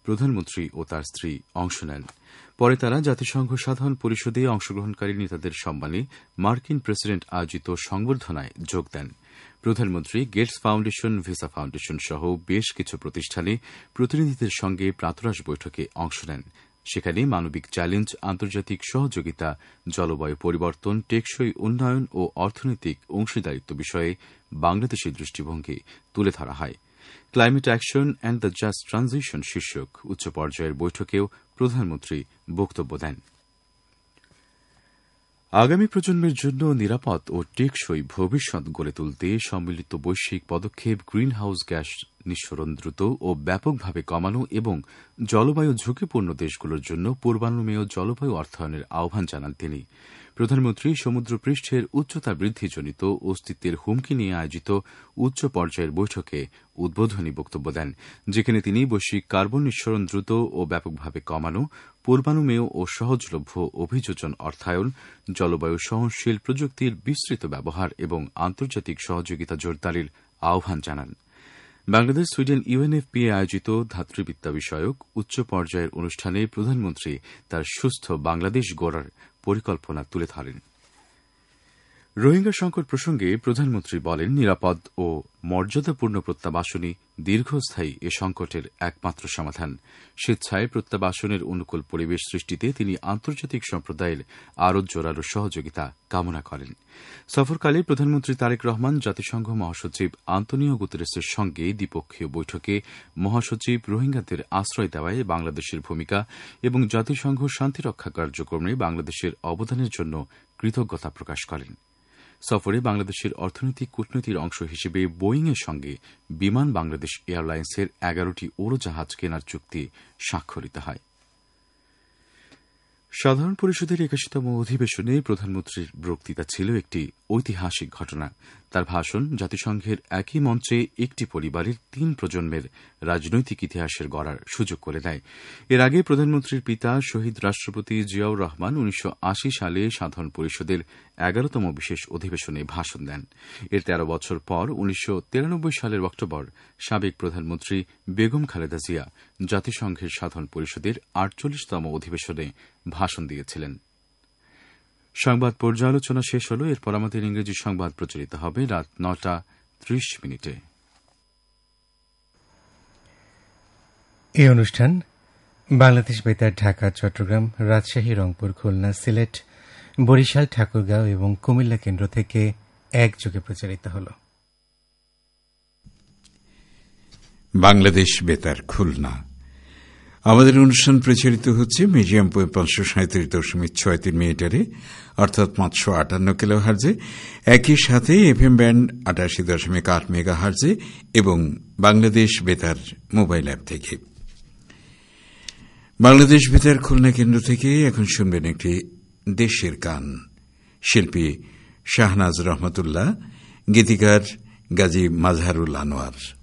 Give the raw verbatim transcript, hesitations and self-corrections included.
প্রধানমন্ত্রী ও তার স্ত্রী অংশ নেন। পরে তারা জাতিসংঘ সাধারণ পরিষদে অংশগ্রহণকারী নেতাদের সম্মানে মার্কিন প্রেসিডেন্ট আয়োজিত সংবর্ধনায় যোগ দেন। প্রধানমন্ত্রী গেটস ফাউন্ডেশন, ভিসা ফাউন্ডেশন সহ বেশ কিছু প্রতিষ্ঠানে প্রতিনিধিদের সঙ্গে প্রাতরাশ বৈঠকে অংশ নেন। সেখানে মানবিক চ্যালেঞ্জ, আন্তর্জাতিক সহযোগিতা, জলবায়ু পরিবর্তন, টেকসই উন্নয়ন ও অর্থনৈতিক অংশীদারিত্ব বিষয়ে বাংলাদেশের দৃষ্টিভঙ্গি তুলে ধরা হয়। Climate action and the just transition শীর্ষক উচ্চ পর্যায়ের বৈঠকেও প্রধানমন্ত্রী বক্তব্য দেন। আগামী প্রজন্মের জন্য নিরাপদ ও টেকসই ভবিষ্যৎ গড়ে তুলতে সম্মিলিত বৈশ্বিক পদক্ষেপ গ্রিন হাউস গ্যাস নিঃসরণ দ্রুত ও ব্যাপকভাবে কমানো এবং জলবায়ু ঝুঁকিপূর্ণ দেশগুলোর জন্য পূর্বানুমেয় জলবায়ু অর্থায়নের আহ্বান জানান তিনি। প্রধানমন্ত্রী সমুদ্রপৃষ্ঠের উচ্চতা বৃদ্ধিজনিত অস্তিত্বের হুমকি নিয়ে আয়োজিত উচ্চ পর্যায়ের বৈঠকে উদ্বোধনী বক্তব্য দেন, যেখানে তিনি বৈশ্বিক কার্বন নিঃসরণ দ্রুত ও ব্যাপকভাবে কমানো, পূর্বানুমেয় ও সহজলভ্য অভিযোজন অর্থায়ন, জলবায়ু সহনশীল প্রযুক্তির বিস্তৃত ব্যবহার এবং আন্তর্জাতিক সহযোগিতা জোরদারের আহ্বান জানান। বাংলাদেশ সুইডেন ইউএনএফপিএ আয়োজিত ধাত্রীবিদ্যা বিষয়ক উচ্চ পর্যায়ের অনুষ্ঠানে প্রধানমন্ত্রী তার সুস্থ বাংলাদেশ গড়ার পরিকল্পনা তুলে ধরেন। রোহিঙ্গা সংকট প্রসঙ্গে প্রধানমন্ত্রী বলেন, নিরাপদ ও মর্যাদাপূর্ণ প্রত্যাবাসনই দীর্ঘস্থায়ী এ সংকটের একমাত্র সমাধান। স্বেচ্ছায় প্রত্যাবাসনের অনুকূল পরিবেশ সৃষ্টিতে তিনি আন্তর্জাতিক সম্প্রদায়ের আরও জোরালো সহযোগিতা কামনা করেন। সফরকালে প্রধানমন্ত্রী তারেক রহমান জাতিসংঘ মহাসচিব আন্তোনিও গুতেরেসের সঙ্গে দ্বিপক্ষীয় বৈঠকে মহাসচিব রোহিঙ্গাদের আশ্রয় দেওয়ায় বাংলাদেশের ভূমিকা এবং জাতিসংঘ শান্তিরক্ষা কার্যক্রমে বাংলাদেশের অবদানের জন্য কৃতজ্ঞতা প্রকাশ করেন। সফরে বাংলাদেশের অর্থনৈতিক কূটনীতির অংশ হিসেবে বোয়িংয়ের সঙ্গে বিমান বাংলাদেশ এয়ারলাইন্সের এগারোটি উড়োজাহাজ কেনার চুক্তি স্বাক্ষরিত হয়। সাধারণ পরিষদের একাশিতম অধিবেশনে প্রধানমন্ত্রীর বক্তৃতা ছিল একটি ঐতিহাসিক ঘটনা। তার ভাষণ জাতিসংঘের একই মঞ্চে একটি পরিবারের তিন প্রজন্মের রাজনৈতিক ইতিহাসের গড়ার সুযোগ করে দেয়। এর আগে প্রধানমন্ত্রীর পিতা শহীদ রাষ্ট্রপতি জিয়াউর রহমান উনিশশো আশি সালে সাধারণ পরিষদের এগারোতম বিশেষ অধিবেশনে ভাষণ দেন। এর তেরো বছর পর উনিশশো তিরানব্বই সালের অক্টোবর সাবেক প্রধানমন্ত্রী বেগম খালেদা জিয়া জাতিসংঘের সাধারণ পরিষদের আটচল্লিশতম অধিবেশনে ভাষণ দিয়েছিলেন। সংবাদ পর্যালোচনা শেষ হল। এরপর আমাদের ইংরেজি সংবাদ প্রচারিত হবে রাত নটা ত্রিশ মিনিটে। এই অনুষ্ঠান বাংলাদেশ বেতার ঢাকা, চট্টগ্রাম, রাজশাহী, রংপুর, খুলনা, সিলেট, বরিশাল, ঠাকুরগাঁও এবং কুমিল্লা কেন্দ্র থেকে একযোগে প্রচারিত হল। বাংলাদেশ বেতার খুলনা। আমাদের অনুষ্ঠান প্রচারিত হচ্ছে মিডিয়াম ওয়েভ পাঁচশো সাঁত্রিশ দশমিক ছয় তিন মিটারে অর্থাৎ পাঁচশো আটান্ন কিলো হার্জে, একই সাথে এফএম ব্যান্ড আটাশি দশমিক আট মেগা হার্জে এবং বাংলাদেশ বেতার মোবাইল অ্যাপ থেকে। বাংলাদেশ বেতার খুলনা কেন্দ্র থেকে এখন শুনবেন একটি দেশের গান। শিল্পী শাহনাজ রহমতুল্লাহ, গীতিকার গাজী মাজহারুল আনোয়ার।